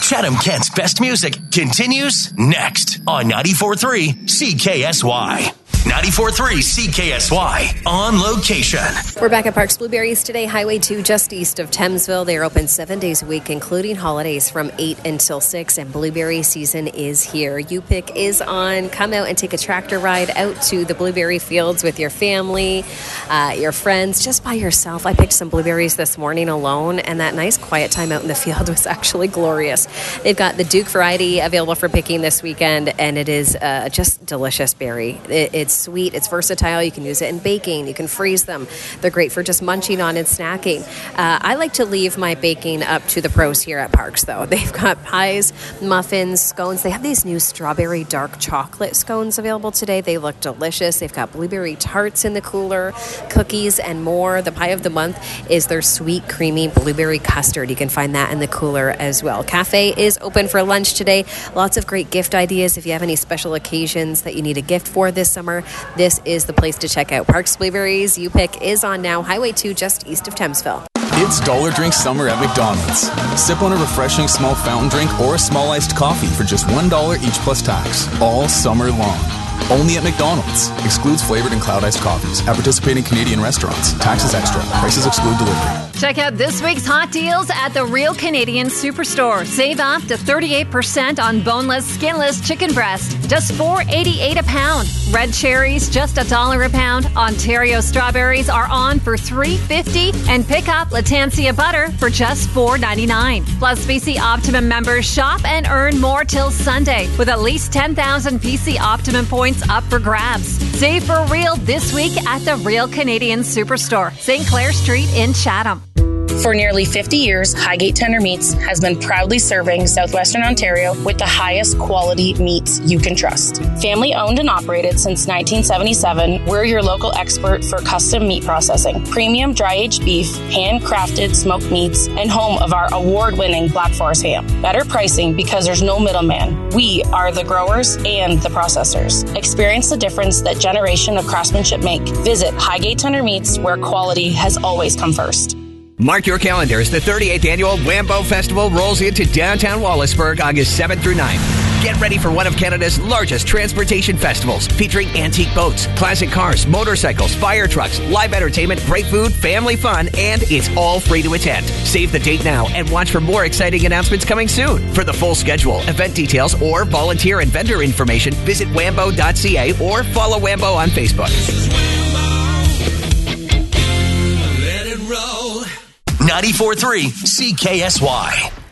Chatham-Kent's best music continues next on 94.3 CKSY. 94.3 CKSY, on location. We're back at Parks Blueberries today, Highway 2, just east of Thamesville. They are open 7 days a week, including holidays from 8 until 6, and blueberry season is here. U-Pick is on. Come out and take a tractor ride out to the blueberry fields with your family, your friends, just by yourself. I picked some blueberries this morning alone, and that nice quiet time out in the field was actually glorious. They've got the Duke variety available for picking this weekend, and it is just delicious berry. It's sweet, it's versatile. You can use it in baking, you can freeze them. They're great for just munching on and snacking. I like to leave my baking up to the pros here at Parks, though. They've got pies, muffins, scones. They have these new strawberry dark chocolate scones available today. They look delicious. They've got blueberry tarts in the cooler, cookies, and more. The pie of the month is their sweet, creamy blueberry custard. You can find that in the cooler as well. Cafe is open for lunch today. Lots of great gift ideas if you have any special occasions that you need a gift for this summer. This is the place to check out. Parks Blueberries U-Pick is on now. Highway 2, just east of Thamesville. It's Dollar Drink Summer at McDonald's. Sip on a refreshing small fountain drink or a small iced coffee for just $1 each plus tax, all summer long. Only at McDonald's. Excludes flavored and cloud iced coffees. At participating Canadian restaurants. Taxes extra. Prices exclude delivery. Check out this week's hot deals at the Real Canadian Superstore. Save up to 38% on boneless, skinless chicken breast. Just $4.88 a pound. Red cherries, just $1 a pound. Ontario strawberries are on for $3.50. And pick up Latancia butter for just $4.99. Plus, BC Optimum members shop and earn more till Sunday with at least 10,000 BC Optimum points up for grabs. Save for real this week at the Real Canadian Superstore, St. Clair Street in Chatham. For nearly 50 years, Highgate Tender Meats has been proudly serving Southwestern Ontario with the highest quality meats you can trust. Family owned and operated since 1977, we're your local expert for custom meat processing, premium dry-aged beef, handcrafted smoked meats, and home of our award-winning Black Forest ham. Better pricing because there's no middleman. We are the growers and the processors. Experience the difference that generation of craftsmanship make. Visit Highgate Tender Meats, where quality has always come first. Mark your calendars. The 38th Annual Wambo Festival rolls into downtown Wallaceburg August 7th through 9th. Get ready for one of Canada's largest transportation festivals, featuring antique boats, classic cars, motorcycles, fire trucks, live entertainment, great food, family fun, and it's all free to attend. Save the date now and watch for more exciting announcements coming soon. For the full schedule, event details, or volunteer and vendor information, visit wambo.ca or follow Wambo on Facebook. 94.3 CKSY.